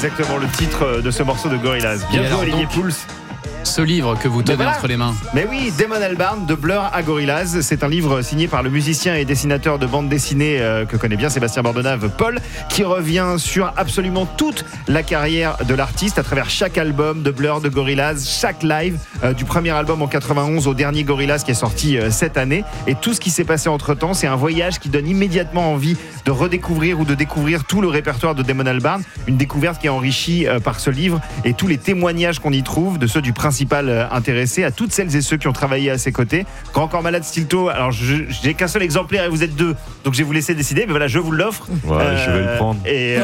exactement le titre de ce morceau de Gorillaz. Bien joué, Olivier Pouls. Ce livre que vous tenez entre les mains. Mais oui, Damon Albarn, de Blur à Gorillaz. C'est un livre signé par le musicien et dessinateur de bande dessinée que connaît bien Sébastien Bordenave, Paul, qui revient sur absolument toute la carrière de l'artiste à travers chaque album de Blur, de Gorillaz, chaque live, du premier album en 91 au dernier Gorillaz qui est sorti cette année. Et tout ce qui s'est passé entre-temps, c'est un voyage qui donne immédiatement envie de redécouvrir ou de découvrir tout le répertoire de Damon Albarn. Une découverte qui est enrichie par ce livre et tous les témoignages qu'on y trouve de ceux du principal intéressé, à toutes celles et ceux qui ont travaillé à ses côtés. Grand Corps Malade Stilto, alors j'ai qu'un seul exemplaire et vous êtes deux, donc je vais vous laisser décider, mais voilà, je vous l'offre. Ouais, je vais le prendre. Et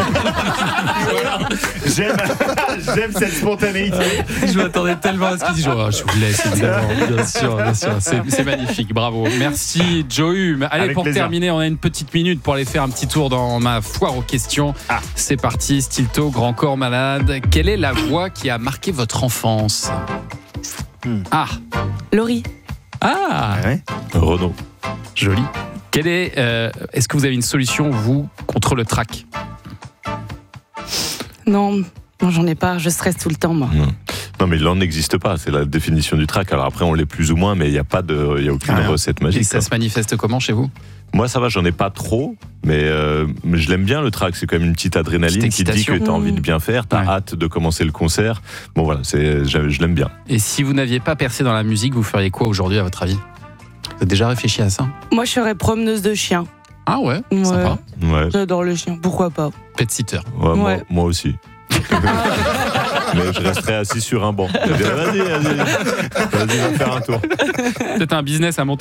j'aime cette spontanéité. Je m'attendais tellement à ce qu'il dise. Je vous laisse, évidemment. Bien sûr. C'est magnifique, bravo. Merci, Joe. Allez, Avec pour plaisir. terminer, on a une petite minute pour aller faire un petit tour dans ma foire aux questions. C'est parti, Stilto, Grand Corps Malade. Quelle est la voix qui a marqué votre enfance ? Laurie. Ouais. Renaud. Joli. Est-ce que vous avez une solution, vous, contre le trac ? Non, j'en ai pas. Je stresse tout le temps, moi. Non, mais l'an n'existe pas, c'est la définition du trac. Alors après, on l'est plus ou moins, mais il n'y a aucune recette Et magique. ça se manifeste comment chez vous ? Moi, ça va, j'en ai pas trop, mais je l'aime bien le track. C'est quand même une petite adrénaline Petite qui te dit que excitation. tu as envie de bien faire, tu as Ouais. hâte de commencer le concert. Bon, voilà, je l'aime bien. Et si vous n'aviez pas percé dans la musique, vous feriez quoi aujourd'hui, à votre avis ? Vous avez déjà réfléchi à ça ? Moi, je serais promeneuse de chiens. Ah ouais, Ouais. sympa. Ouais, J'adore le chien. Pourquoi pas ? Pet sitter. ouais, Ouais. Moi aussi. Mais je resterai assis sur un banc. Je dirais, vas-y, va faire un tour. Peut-être un business à monter.